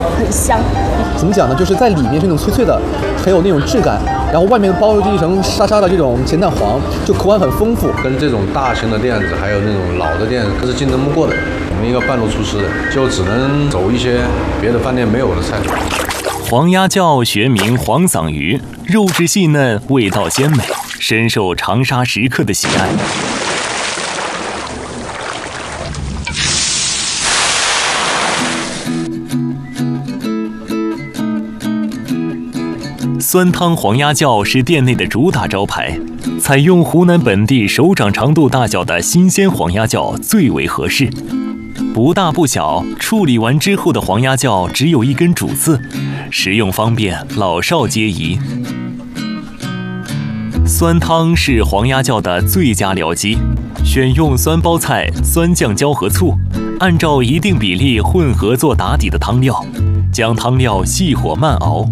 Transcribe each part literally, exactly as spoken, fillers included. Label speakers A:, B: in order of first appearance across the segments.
A: 很香。
B: 怎么讲呢？就是在里面是那种脆脆的，很有那种质感，然后外面包着一层沙沙的这种咸蛋黄，就口感很丰富。
C: 跟这种大型的店子还有那种老的店都是竞争不过的。我们一个半路出师的，就只能走一些别的饭店没有的菜。
D: 黄鸭叫学名黄嗓鱼，肉质细嫩，味道鲜美，深受长沙食客的喜爱。酸汤黄鸭叫是店内的主打招牌，采用湖南本地手掌长度大小的新鲜黄鸭叫最为合适。不大不小，处理完之后的黄鸭叫只有一根主刺，食用方便，老少皆宜。酸汤是黄鸭叫的最佳僚机，选用酸包菜、酸酱椒和醋，按照一定比例混合做打底的汤料，将汤料细火慢熬。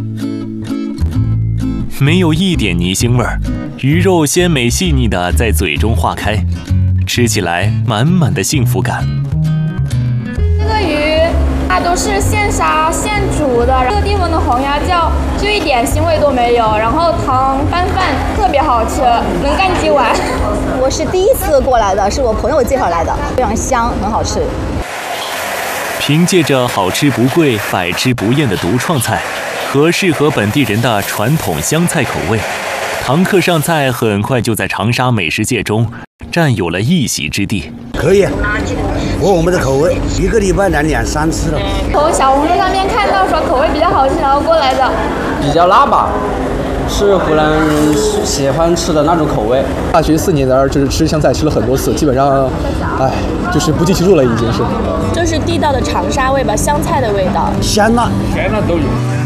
D: 没有一点泥腥味儿，鱼肉鲜美细腻的在嘴中化开，吃起来满满的幸福感。
A: 这个鱼它都是现杀现煮的，这个地方的黄鸭叫就一点腥味都没有，然后汤拌饭特别好吃，能干几碗。
E: 我是第一次过来的，是我朋友介绍来的，非常香，很好吃。
D: 凭借着好吃不贵、百吃不厌的独创菜和适合本地人的传统湘菜口味，堂客上菜很快就在长沙美食界中占有了一席之地。
F: 可以，符合我们的口味，一个礼拜来两三次了。
A: 从小红书上面看到说口味比较好吃，然后过来的。
G: 比较辣吧，是湖南人喜欢吃的那种口味。
B: 大学四年在这儿就是吃湘菜吃了很多次，基本上，哎，就是不计其数了，已经是。
H: 就是地道的长沙味吧，湘菜的味道。
F: 香辣，
I: 香辣都有。